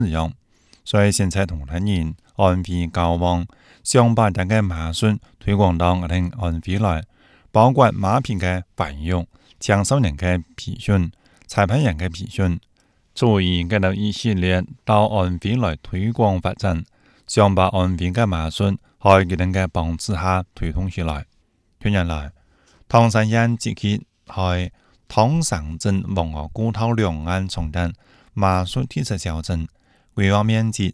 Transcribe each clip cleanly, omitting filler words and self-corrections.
使用，所以現在同人人安徽交往，想把大嘅馬術推廣到我哋安徽來，包括馬匹嘅繁育、青少年嘅培訓、裁判員嘅培訓，所以佢哋一系列到安徽來推廣發展，想把安徽嘅馬術喺佢哋嘅幫助下推動起來。近年來，唐山縣積極喺唐山鎮黃河古道兩岸重建馬術體適小鎮，規劃面積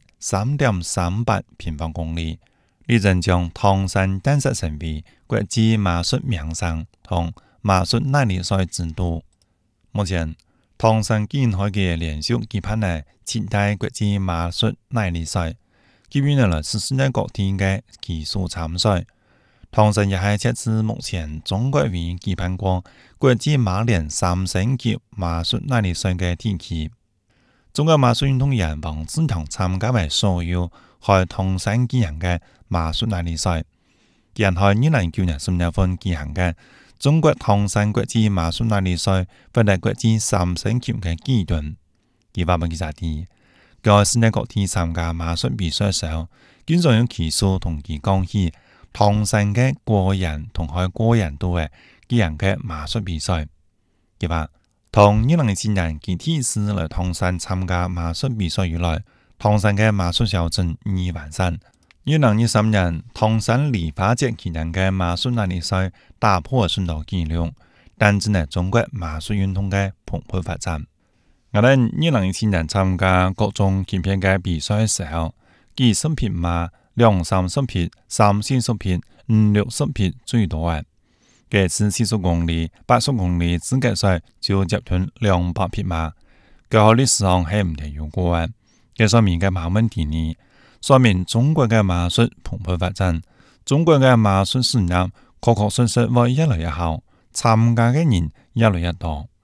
3.38平方公里，力爭將唐山建設成為國際馬術名城同馬術耐力賽之都。目前，唐山已經開始連續舉辦了7屆國際馬術耐力賽，吸引了世界各地嘅技術參賽。唐山也係截至目前中國唯一舉辦過國際馬連3星級馬術耐力賽嘅地區。中國馬術運動員王志強參加為所有喺唐山舉行嘅馬術耐力賽，然後2009年10月份舉行嘅中國唐山國際馬術耐力賽獲得國際3星級嘅紀錄。佢話俾記者知，喺世界各地參加馬術比賽時候，經常有技術同佢講起唐山嘅個人同喺個人度嘅舉行嘅馬術比賽。佢話從2017年佢第一次來唐山參加馬術比賽以來，唐山嘅馬術小鎮已完善。2023年唐山梨花節舉行嘅馬術耐力賽打破許多紀錄，帶進了中國馬術運動嘅蓬勃發展。我哋2017年參加各種級別嘅比賽嘅時候，幾十匹馬、230匹、30匹、50匹最多嘅。這次40公里、80公里資格賽就接近200匹馬，佢喺歷史上係唔曾有過嘅。這說明嘅馬問題呢，說明中國嘅馬術蓬勃發展，中國嘅馬術事業確確實實會越來越好，參加嘅人越來越多。